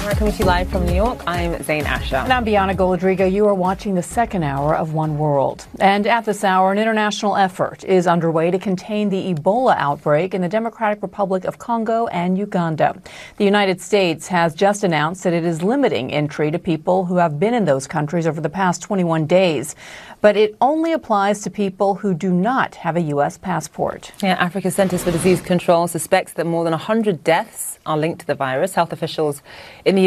camera coming to you live from New York. I'm Zain Asher. And I'm Bianna Golodrigo. You are watching the second hour of One World. And at this hour, an international effort is underway to contain the Ebola outbreak in the Democratic Republic of Congo and Uganda. The United States has just announced that it is limiting entry to people who have been in those countries over the past 21 days. But it only applies to people who do not have a U.S. passport. Yeah, Africa's Centers for Disease Control suspects that more than 100 deaths are linked to the virus. Health officials in the